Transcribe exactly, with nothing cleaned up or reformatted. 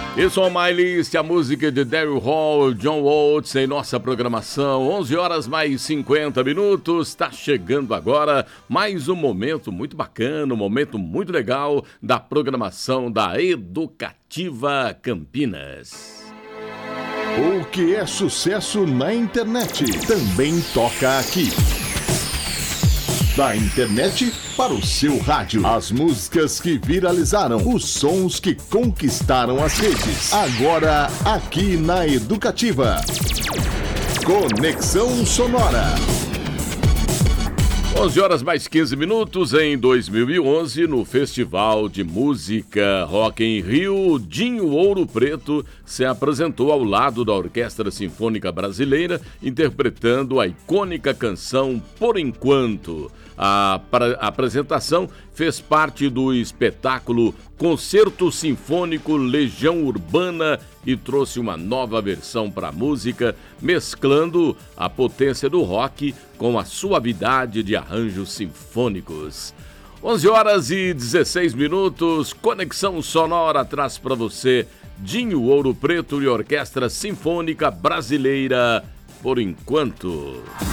Isso é o My List, a música de Daryl Hall, John Oates em nossa programação. onze horas mais cinquenta minutos, está chegando agora mais um momento muito bacana, um momento muito legal da programação da Educativa Campinas. O que é sucesso na internet também toca aqui. Da internet para o seu rádio. As músicas que viralizaram, os sons que conquistaram as redes. Agora, aqui na Educativa. Conexão Sonora. onze horas mais quinze minutos em dois mil e onze, no Festival de Música Rock in Rio, Dinho Ouro Preto se apresentou ao lado da Orquestra Sinfônica Brasileira, interpretando a icônica canção Por Enquanto. A apresentação fez parte do espetáculo Concerto Sinfônico Legião Urbana e trouxe uma nova versão para a música, mesclando a potência do rock com a suavidade de arranjos sinfônicos. onze horas e dezesseis minutos, Conexão Sonora traz para você Dinho Ouro Preto e Orquestra Sinfônica Brasileira, Por Enquanto.